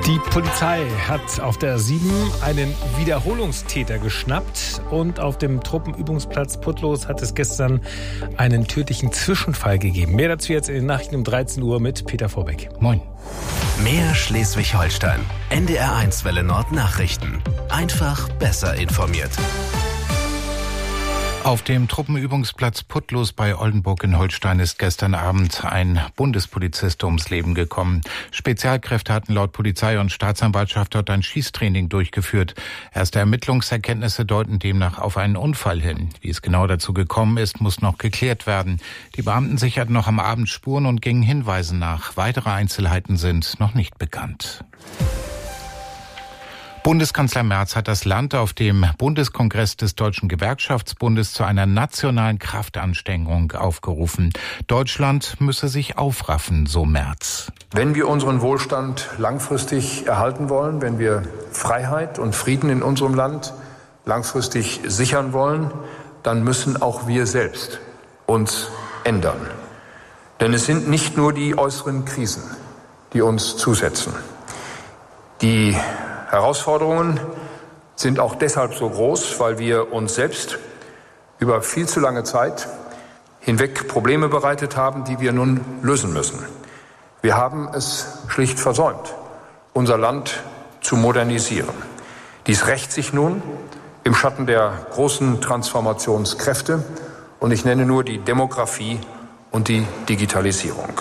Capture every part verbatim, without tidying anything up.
Die Polizei hat auf der sieben einen Wiederholungstäter geschnappt und auf dem Truppenübungsplatz Putlos hat es gestern einen tödlichen Zwischenfall gegeben. Mehr dazu jetzt in den Nachrichten um dreizehn Uhr mit Peter Vorbeck. Moin. Mehr Schleswig-Holstein. N D R eins Welle Nord Nachrichten. Einfach besser informiert. Auf dem Truppenübungsplatz Putlos bei Oldenburg in Holstein ist gestern Abend ein Bundespolizist ums Leben gekommen. Spezialkräfte hatten laut Polizei und Staatsanwaltschaft dort ein Schießtraining durchgeführt. Erste Ermittlungserkenntnisse deuten demnach auf einen Unfall hin. Wie es genau dazu gekommen ist, muss noch geklärt werden. Die Beamten sicherten noch am Abend Spuren und gingen Hinweisen nach. Weitere Einzelheiten sind noch nicht bekannt. Bundeskanzler Merz hat das Land auf dem Bundeskongress des Deutschen Gewerkschaftsbundes zu einer nationalen Kraftanstrengung aufgerufen. Deutschland müsse sich aufraffen, so Merz. Wenn wir unseren Wohlstand langfristig erhalten wollen, wenn wir Freiheit und Frieden in unserem Land langfristig sichern wollen, dann müssen auch wir selbst uns ändern. Denn es sind nicht nur die äußeren Krisen, die uns zusetzen. Die Herausforderungen sind auch deshalb so groß, weil wir uns selbst über viel zu lange Zeit hinweg Probleme bereitet haben, die wir nun lösen müssen. Wir haben es schlicht versäumt, unser Land zu modernisieren. Dies rächt sich nun im Schatten der großen Transformationskräfte und ich nenne nur die Demografie und die Digitalisierung.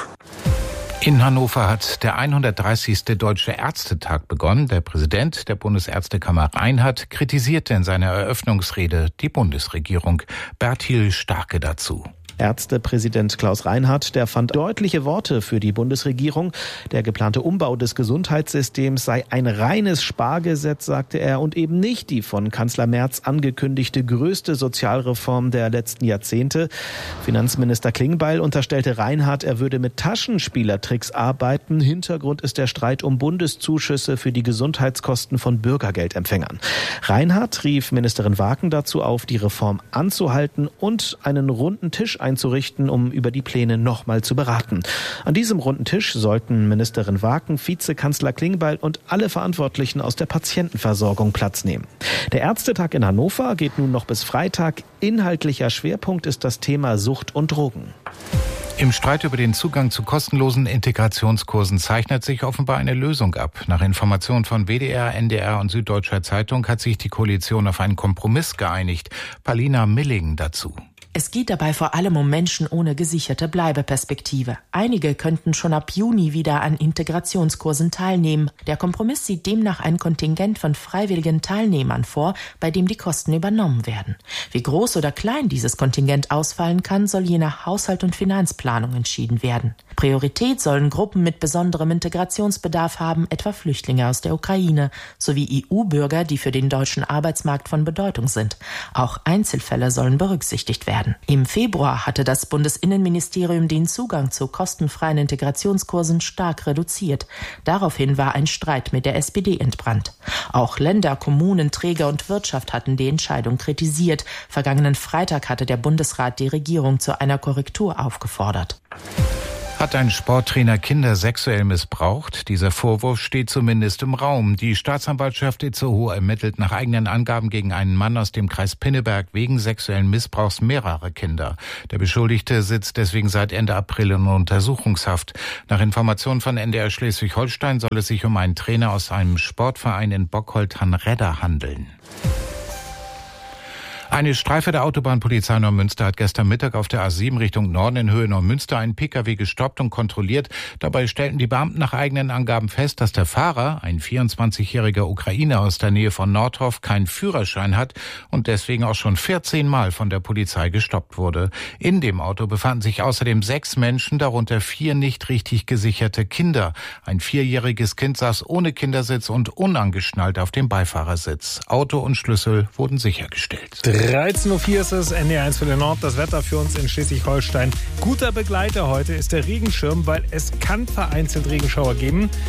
In Hannover hat der hundertdreißigste Deutsche Ärztetag begonnen. Der Präsident der Bundesärztekammer Reinhardt kritisierte in seiner Eröffnungsrede die Bundesregierung. Bertil Starke dazu. Ärztepräsident Klaus Reinhardt, der fand deutliche Worte für die Bundesregierung. Der geplante Umbau des Gesundheitssystems sei ein reines Spargesetz, sagte er, und eben nicht die von Kanzler Merz angekündigte größte Sozialreform der letzten Jahrzehnte. Finanzminister Klingbeil unterstellte Reinhardt, er würde mit Taschenspielertricks arbeiten. Hintergrund ist der Streit um Bundeszuschüsse für die Gesundheitskosten von Bürgergeldempfängern. Reinhardt rief Ministerin Waken dazu auf, die Reform anzuhalten und einen runden Tisch einzurichten, um über die Pläne nochmal zu beraten. An diesem runden Tisch sollten Ministerin Waken, Vizekanzler Klingbeil und alle Verantwortlichen aus der Patientenversorgung Platz nehmen. Der Ärztetag in Hannover geht nun noch bis Freitag. Inhaltlicher Schwerpunkt ist das Thema Sucht und Drogen. Im Streit über den Zugang zu kostenlosen Integrationskursen zeichnet sich offenbar eine Lösung ab. Nach Informationen von W D R, N D R und Süddeutscher Zeitung hat sich die Koalition auf einen Kompromiss geeinigt. Paulina Milling dazu. Es geht dabei vor allem um Menschen ohne gesicherte Bleibeperspektive. Einige könnten schon ab Juni wieder an Integrationskursen teilnehmen. Der Kompromiss sieht demnach ein Kontingent von freiwilligen Teilnehmern vor, bei dem die Kosten übernommen werden. Wie groß oder klein dieses Kontingent ausfallen kann, soll je nach Haushalt und Finanzplanung entschieden werden. Priorität sollen Gruppen mit besonderem Integrationsbedarf haben, etwa Flüchtlinge aus der Ukraine, sowie E U-Bürger, die für den deutschen Arbeitsmarkt von Bedeutung sind. Auch Einzelfälle sollen berücksichtigt werden. Im Februar hatte das Bundesinnenministerium den Zugang zu kostenfreien Integrationskursen stark reduziert. Daraufhin war ein Streit mit der S P D entbrannt. Auch Länder, Kommunen, Träger und Wirtschaft hatten die Entscheidung kritisiert. Vergangenen Freitag hatte der Bundesrat die Regierung zu einer Korrektur aufgefordert. Hat ein Sporttrainer Kinder sexuell missbraucht? Dieser Vorwurf steht zumindest im Raum. Die Staatsanwaltschaft Itzehoe ermittelt nach eigenen Angaben gegen einen Mann aus dem Kreis Pinneberg wegen sexuellen Missbrauchs mehrerer Kinder. Der Beschuldigte sitzt deswegen seit Ende April in Untersuchungshaft. Nach Informationen von N D R Schleswig-Holstein soll es sich um einen Trainer aus einem Sportverein in Bockholtern-Redder handeln. Eine Streife der Autobahnpolizei Neumünster hat gestern Mittag auf der A sieben Richtung Norden in Höhe Neumünster einen Pkw gestoppt und kontrolliert. Dabei stellten die Beamten nach eigenen Angaben fest, dass der Fahrer, ein vierundzwanzigjähriger Ukrainer aus der Nähe von Nordhof, keinen Führerschein hat und deswegen auch schon vierzehn Mal von der Polizei gestoppt wurde. In dem Auto befanden sich außerdem sechs Menschen, darunter vier nicht richtig gesicherte Kinder. Ein vierjähriges Kind saß ohne Kindersitz und unangeschnallt auf dem Beifahrersitz. Auto und Schlüssel wurden sichergestellt. dreizehn Uhr vier ist es, N D R eins für den Nord. Das Wetter für uns in Schleswig-Holstein. Guter Begleiter heute ist der Regenschirm, weil es kann vereinzelt Regenschauer geben.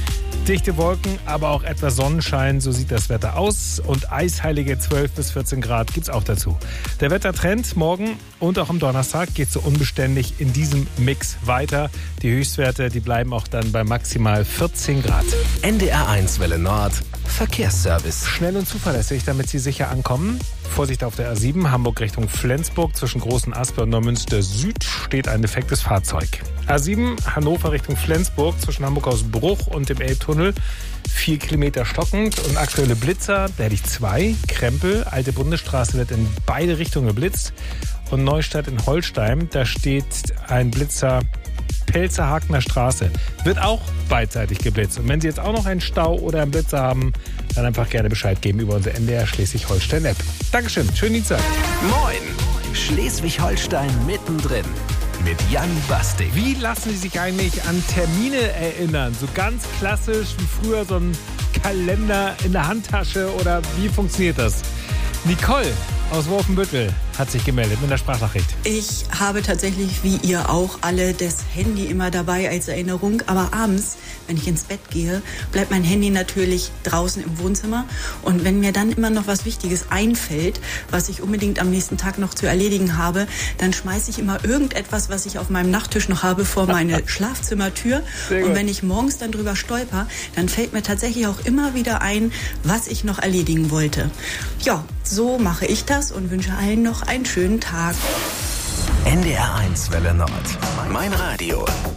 Dichte Wolken, aber auch etwas Sonnenschein, so sieht das Wetter aus. Und eisheilige zwölf bis vierzehn Grad gibt's auch dazu. Der Wettertrend morgen und auch am Donnerstag geht so unbeständig in diesem Mix weiter. Die Höchstwerte, die bleiben auch dann bei maximal vierzehn Grad. N D R eins Welle Nord, Verkehrsservice. Schnell und zuverlässig, damit Sie sicher ankommen. Vorsicht auf der A sieben, Hamburg Richtung Flensburg. Zwischen Großen Asper und Neumünster Süd steht ein defektes Fahrzeug. A sieben, Hannover Richtung Flensburg. Zwischen Hamburg aus Bruch und dem Elbtunnel. Vier Kilometer stockend und aktuelle Blitzer. Da hätte ich zwei. Krempel, Alte Bundesstraße wird in beide Richtungen geblitzt. Und Neustadt in Holstein, da steht ein Blitzer Pelzerhakener Straße. Wird auch beidseitig geblitzt. Und wenn Sie jetzt auch noch einen Stau oder einen Blitzer haben, dann einfach gerne Bescheid geben über unsere N D R Schleswig-Holstein-App. Dankeschön, schönen Dienstag. Moin, Schleswig-Holstein mittendrin mit Jan Bastik. Wie lassen Sie sich eigentlich an Termine erinnern? So ganz klassisch wie früher so ein Kalender in der Handtasche oder wie funktioniert das? Nicole aus Wolfenbüttel hat sich gemeldet mit einer Sprachnachricht. Ich habe tatsächlich, wie ihr auch, alle das Handy immer dabei als Erinnerung. Aber abends, wenn ich ins Bett gehe, bleibt mein Handy natürlich draußen im Wohnzimmer. Und wenn mir dann immer noch was Wichtiges einfällt, was ich unbedingt am nächsten Tag noch zu erledigen habe, dann schmeiße ich immer irgendetwas, was ich auf meinem Nachttisch noch habe, vor meine Schlafzimmertür. Und wenn ich morgens dann drüber stolper, dann fällt mir tatsächlich auch immer wieder ein, was ich noch erledigen wollte. Ja, so mache ich das und wünsche allen noch einen schönen Tag. N D R eins Welle Nord. Mein Radio.